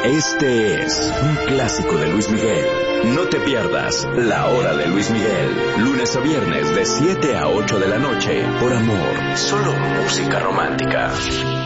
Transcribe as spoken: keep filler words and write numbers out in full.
Este es un clásico de Luis Miguel. No te pierdas La Hora de Luis Miguel, lunes a viernes de siete a ocho de la noche, por Amor, solo música romántica.